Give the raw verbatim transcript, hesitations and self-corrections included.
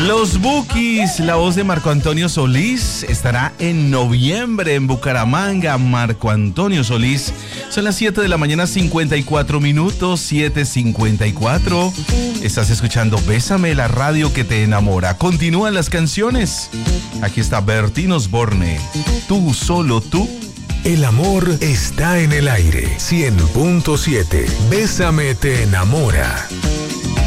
Los Bukis, la voz de Marco Antonio Solís, estará en noviembre en Bucaramanga. Marco Antonio Solís. Son las siete de la mañana, cincuenta y cuatro minutos, siete cincuenta y cuatro. Estás escuchando Bésame, la radio que te enamora. Continúan las canciones. Aquí está Bertín Osborne. Tú, solo tú. El amor está en el aire. cien punto siete. Bésame te enamora.